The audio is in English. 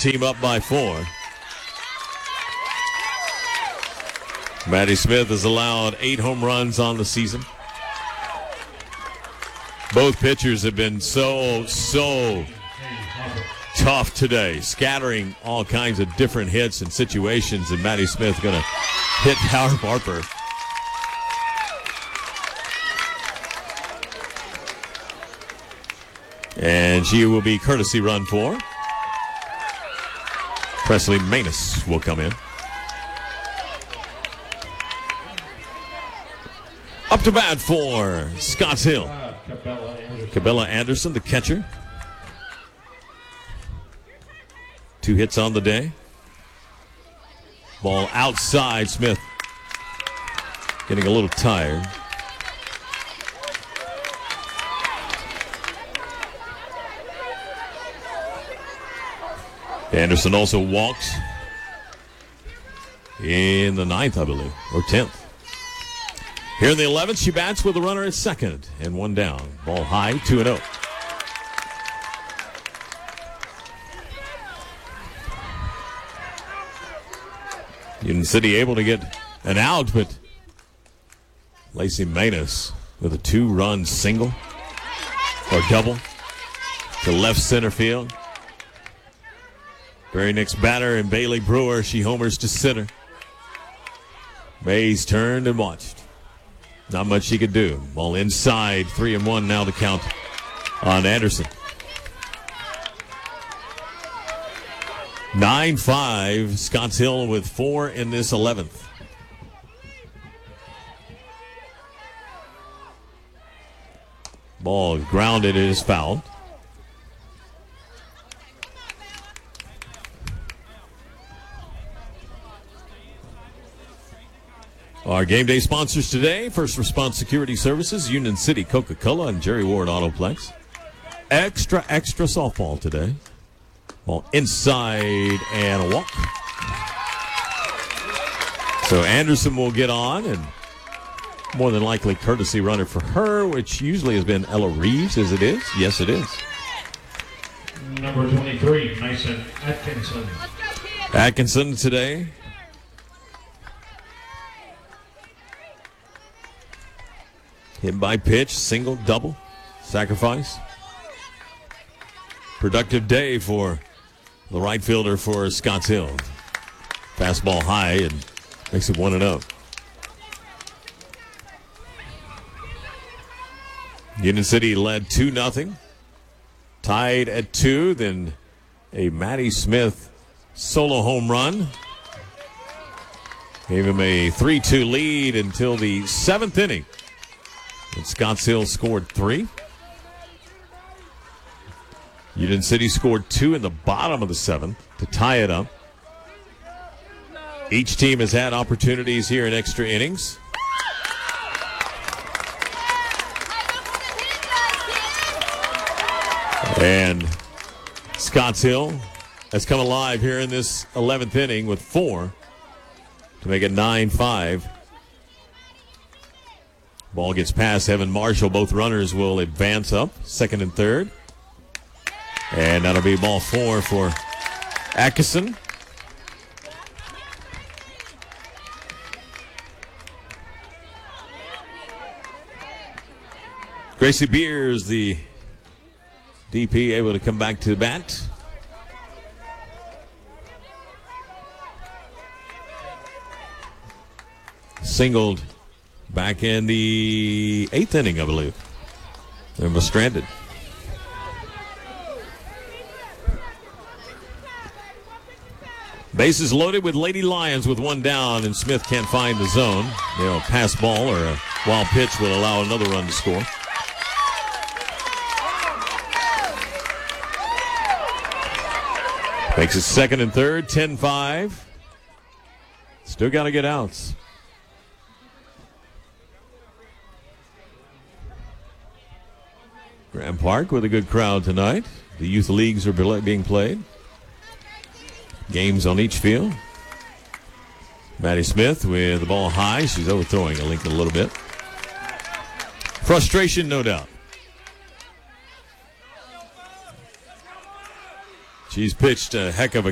team up by 4. Maddie Smith has allowed 8 home runs on the season. Both pitchers have been so tough today, scattering all kinds of different hits and situations, and Maddie Smith going to hit Howard Harper. And she will be courtesy run for. Presley Manus will come in. Up to bat for Scotts Hill. Cabela Anderson, the catcher. 2 hits on the day. Ball outside. Smith getting a little tired. Anderson also walked in the 9th, I believe, or 10th. Here in the 11th, she bats with a runner at second and 1 down. Ball high, 2-0. Union City able to get an out, but Lacey Manus with a 2-run single or double to left center field. Very next batter and Bailey Brewer, she homers to center. Mays turned and watched. Not much she could do. Ball inside, 3-1 now the count on Anderson. 9-5, Scotts Hill with 4 in this 11th. Ball grounded, it is fouled. Our game day sponsors today, First Response Security Services, Union City Coca-Cola, and Jerry Ward Autoplex. Extra softball today. Ball inside and a walk. So Anderson will get on, and more than likely courtesy runner for her, which usually has been Ella Reeves, as it is. Yes, it is. Number 23, Mason Atkinson. Atkinson today. Hit by pitch, single, double, sacrifice. Productive day for the right fielder for Scotts Hill. Fastball high and makes it 1-0. Union City led 2-0. Tied at 2, then a Maddie Smith solo home run. Gave him a 3-2 lead until the 7th inning. And Scotts Hill scored 3. Union City scored 2 in the bottom of the 7th to tie it up. Each team has had opportunities here in extra innings. And Scotts Hill has come alive here in this 11th inning with 4 to make it 9-5. Ball gets past Evan Marshall. Both runners will advance up, second and third. And that'll be ball 4 for Atkinson. Gracie Beers, the DP, able to come back to the bat. Singled back in the 8th inning, I believe. And was stranded. Bases loaded with Lady Lions with 1 down, and Smith can't find the zone. You know, a pass ball or a wild pitch will allow another run to score. Makes it second and third, 10-5. Still got to get outs. Graham Park with a good crowd tonight. The youth leagues are being played. Games on each field. Maddie Smith with the ball high. She's overthrowing a Lincoln a little bit. Frustration, no doubt. She's pitched a heck of a